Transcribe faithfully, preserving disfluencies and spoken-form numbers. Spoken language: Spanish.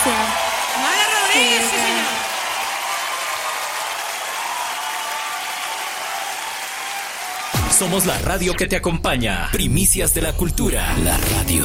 Gracias. Mara Rodríguez, sí, señor. Somos la radio que te acompaña. Primicias de la cultura. La radio.